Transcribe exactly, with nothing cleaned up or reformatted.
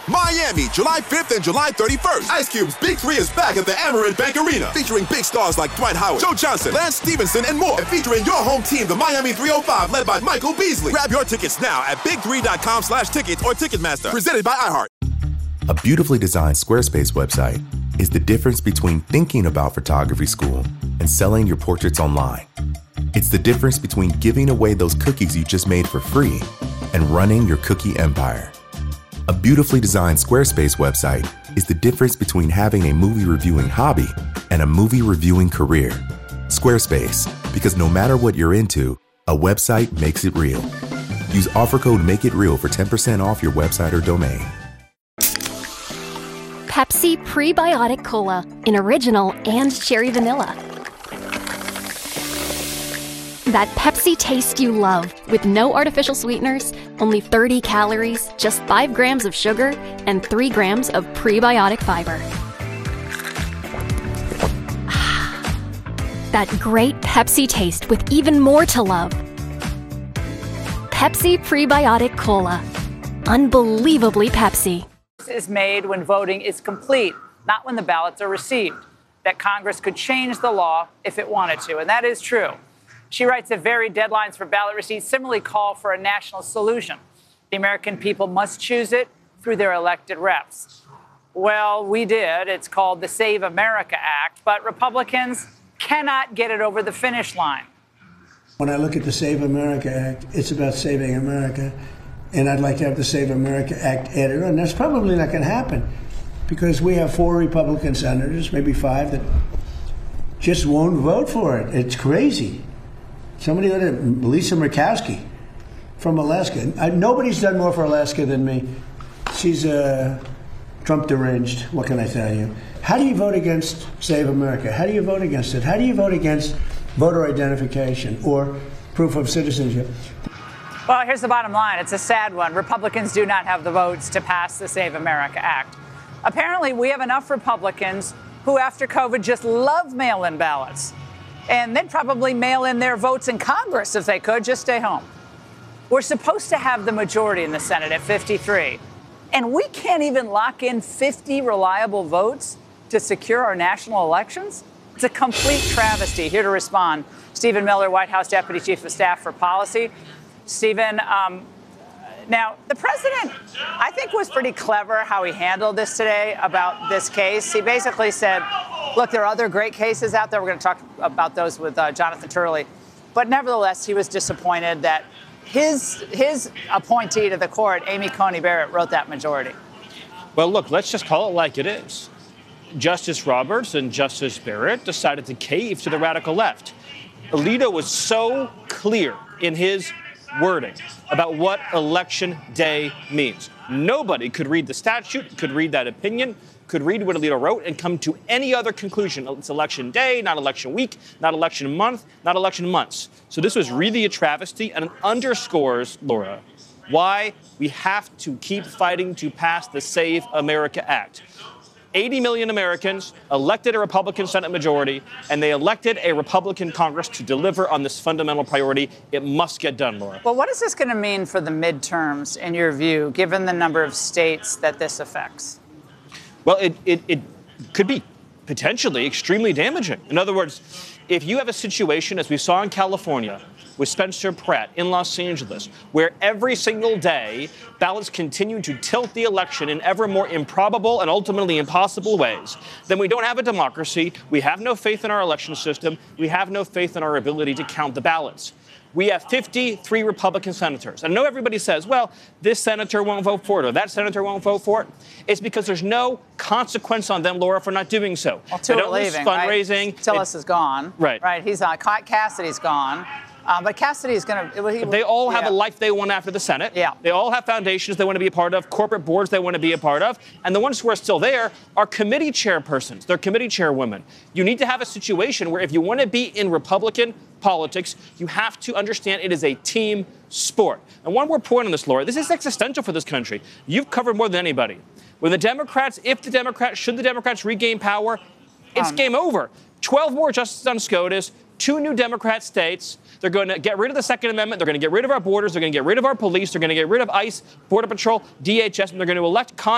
Miami, July fifth and July thirty-first. Ice Cube's Big Three is back at the Amerant Bank Arena, featuring big stars like Dwight Howard, Joe Johnson, Lance Stevenson, and more. And featuring your home team, the Miami three oh five, led by Michael Beasley. Grab your tickets now at big three dot com slash tickets or Ticketmaster. Presented by iHeart. A beautifully designed Squarespace website is the difference between thinking about photography school and selling your portraits online. It's the difference between giving away those cookies you just made for free and running your cookie empire. A beautifully designed Squarespace website is the difference between having a movie reviewing hobby and a movie reviewing career. Squarespace, because no matter what you're into, a website makes it real. Use offer code MAKEITREAL for ten percent off your website or domain. Pepsi Prebiotic Cola in original and cherry vanilla. That Pepsi taste you love, with no artificial sweeteners, only thirty calories, just five grams of sugar, and three grams of prebiotic fiber. That great Pepsi taste with even more to love. Pepsi Prebiotic Cola. Unbelievably Pepsi. Is made when voting is complete, not when the ballots are received. That Congress could change the law if it wanted to, and that is true. She writes that varied deadlines for ballot receipts similarly call for a national solution. The American people must choose it through their elected reps. Well, we did. It's called the Save America Act, but Republicans cannot get it over the finish line. When I look at the Save America Act, it's about saving America. And I'd like to have the Save America Act added on. That's probably not going to happen because we have four Republican senators, maybe five, that just won't vote for it. It's crazy. Somebody, Lisa Murkowski from Alaska. I, nobody's done more for Alaska than me. She's uh, Trump deranged. What can I tell you? How do you vote against Save America? How do you vote against it? How do you vote against voter identification or proof of citizenship? Well, here's the bottom line. It's a sad one. Republicans do not have the votes to pass the Save America Act. Apparently, we have enough Republicans who, after COVID, just love mail-in ballots. And they'd probably mail in their votes in Congress if they could, just stay home. We're supposed to have the majority in the Senate at fifty-three. And we can't even lock in fifty reliable votes to secure our national elections? It's a complete travesty. Here to respond, Stephen Miller, White House Deputy Chief of Staff for Policy. Stephen, um, now, the president, I think, was pretty clever how he handled this today about this case. He basically said, look, there are other great cases out there. We're going to talk about those with uh, Jonathan Turley. But nevertheless, he was disappointed that his his appointee to the court, Amy Coney Barrett, wrote that majority. Well, look, let's just call it like it is. Justice Roberts and Justice Barrett decided to cave to the radical left. Alito was so clear in his wording about what election day means. Nobody could read the statute, could read that opinion, could read what Alito wrote and come to any other conclusion. It's election day, not election week, not election month, not election months. So this was really a travesty, and it underscores, Laura, why we have to keep fighting to pass the Save America Act. eighty million Americans elected a Republican Senate majority, and they elected a Republican Congress to deliver on this fundamental priority. It must get done, Laura. Well, what is this going to mean for the midterms, in your view, given the number of states that this affects? Well, it, it, it could be potentially extremely damaging. In other words, if you have a situation, as we saw in California, with Spencer Pratt in Los Angeles, where every single day ballots continue to tilt the election in ever more improbable and ultimately impossible ways, then we don't have a democracy, we have no faith in our election system, we have no faith in our ability to count the ballots. We have fifty-three Republican senators. And I know everybody says, well, this senator won't vote for it or that senator won't vote for it. It's because there's no consequence on them, Laura, for not doing so. Well, two they are don't lose leaving, fundraising. Right? Tillis is gone. Right. Right. He's on. Cassidy's gone. Um, but Cassidy is going to. They all have yeah. a life they want after the Senate. Yeah. They all have foundations they want to be a part of, corporate boards they want to be a part of. And the ones who are still there are committee chairpersons. They're committee chairwomen. You need to have a situation where if you want to be in Republican politics, you have to understand it is a team sport. And one more point on this, Laura. This is existential for this country. You've covered more than anybody. When the Democrats, if the Democrats, should the Democrats regain power, it's um, game over. twelve more justices on SCOTUS, two new Democrat states. They're going to get rid of the Second Amendment. They're going to get rid of our borders. They're going to get rid of our police. They're going to get rid of ICE, Border Patrol, D H S, and they're going to elect Congress.